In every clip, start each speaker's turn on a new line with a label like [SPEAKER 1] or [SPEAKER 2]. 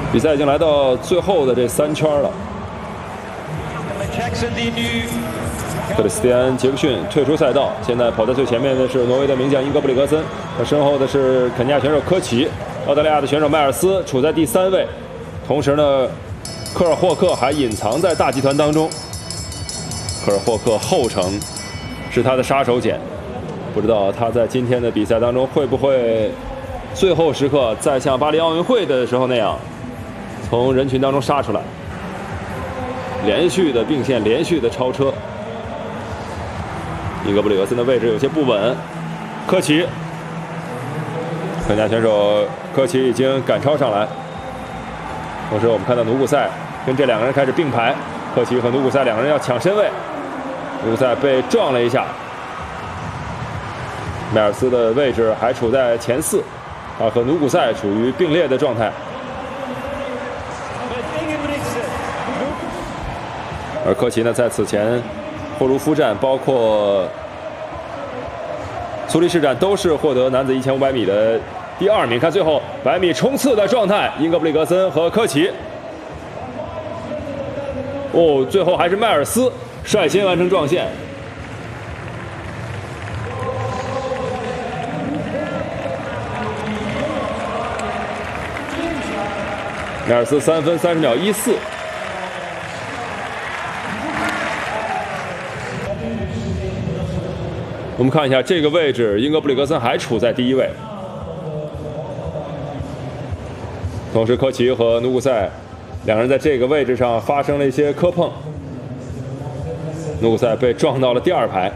[SPEAKER 1] 比赛已经来到最后的这3圈了。克里斯蒂安·杰克逊退出赛道，现在跑在最前面的是挪威的名将英格布里格森，他身后的是肯尼亚选手科奇，澳大利亚的选手迈尔斯处在第3位。同时呢，科尔霍克还隐藏在大集团当中。科尔霍克后程是他的杀手锏，不知道他在今天的比赛当中会不会最后时刻再像巴黎奥运会的时候那样，从人群当中杀出来，连续的并线，连续的超车。英格布里格森的位置有些不稳，科奇，肯尼亚选手科奇已经赶超上来。同时我们看到努古塞跟这2个人开始并排，科奇和努古塞2个人要抢身位，努古塞被撞了一下。迈尔斯的位置还处在前4，他和努古塞处于并列的状态。而科奇呢，在此前霍卢夫站，包括苏黎世站，都是获得男子1500米的第2名。看最后100米冲刺的状态，英格布里格森和科奇。最后还是迈尔斯率先完成撞线。迈尔斯3分30秒14。我们看一下这个位置，英格布里格森还处在第1位。同时，科奇和努古塞2人在这个位置上发生了一些磕碰，努古塞被撞到了第2排。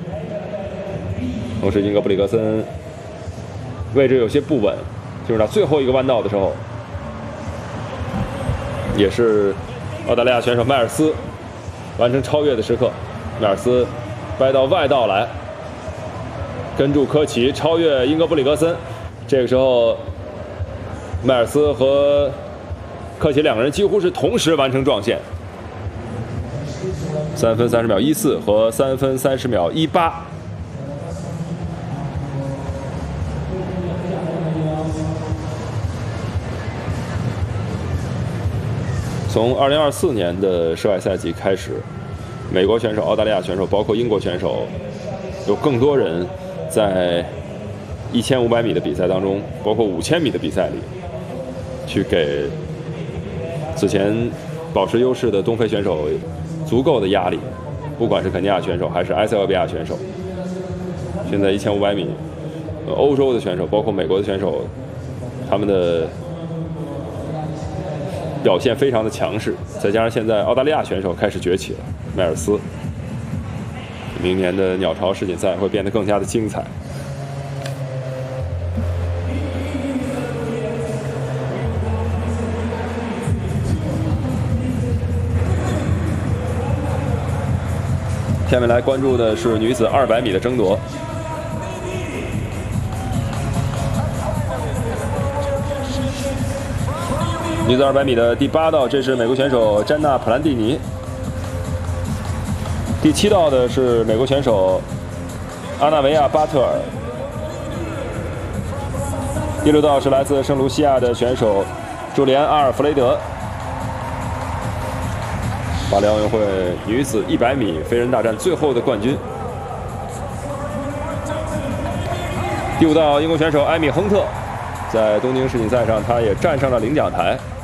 [SPEAKER 1] 同时，英格布里格森位置有些不稳，进入到最后一个弯道的时候，也是澳大利亚选手迈尔斯完成超越的时刻。迈尔斯掰到外道来，跟住科奇超越英格布里格森。这个时候，迈尔斯和科奇2个人几乎是同时完成撞线，3分30秒14和3分30秒18。从2024年的室外赛季开始，美国选手、澳大利亚选手，包括英国选手，有更多人在1500米的比赛当中，包括5000米的比赛里，去给此前保持优势的东非选手足够的压力，不管是肯尼亚选手还是埃塞俄比亚选手。现在1500米，欧洲的选手，包括美国的选手，他们的表现非常的强势，再加上现在澳大利亚选手开始崛起了，迈尔斯，明年的鸟巢世锦赛会变得更加的精彩。下面来关注的是女子200米的争夺。女子200米的第8道，这是美国选手詹娜·普兰蒂尼。第7道的是美国选手阿纳维亚·巴特尔。第6道是来自圣卢西亚的选手朱利安·阿尔弗雷德。巴黎奥运会女子100米飞人大战最后的冠军。第5道，英国选手艾米·亨特，在东京世锦赛上，她也站上了领奖台。